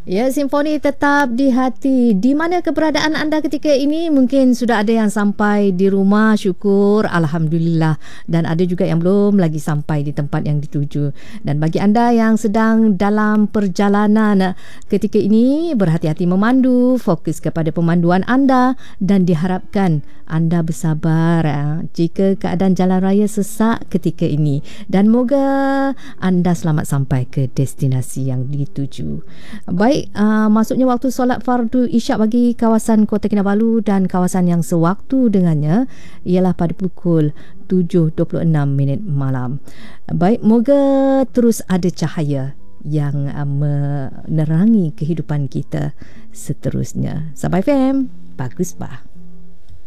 Ya, simfoni tetap di hati. Di mana keberadaan anda ketika ini? Mungkin sudah ada yang sampai di rumah, syukur, alhamdulillah. Dan ada juga yang belum lagi sampai di tempat yang dituju. Dan bagi anda yang sedang dalam perjalanan ketika ini, berhati-hati memandu, fokus kepada pemanduan anda dan diharapkan anda bersabar jika keadaan jalan raya sesak ketika ini. Dan moga anda selamat sampai ke destinasi yang dituju. Baik, masuknya waktu solat fardu isyak bagi kawasan Kota Kinabalu dan kawasan yang sewaktu dengannya ialah pada pukul 7.26 malam. Baik, moga terus ada cahaya yang menerangi kehidupan kita seterusnya. Sabah FM, bagus bah.